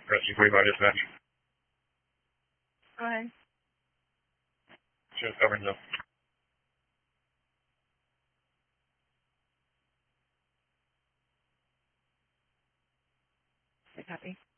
Rescue 45 dispatch. Go ahead. Shows covering zone. Copy.